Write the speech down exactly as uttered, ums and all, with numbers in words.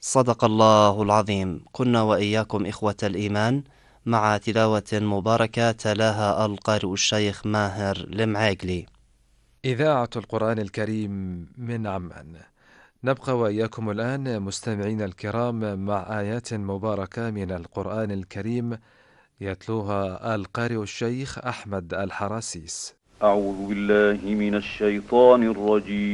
صدق الله العظيم. كنا وإياكم إخوة الإيمان مع تلاوة مباركة تلاها القارئ الشيخ ماهر المعاقلي. إذاعة القرآن الكريم من عمان. نبقى وإياكم الآن مستمعين الكرام مع آيات مباركة من القرآن الكريم يتلوها القارئ الشيخ أحمد الحراسيس. أعوذ بالله من الشيطان الرجيم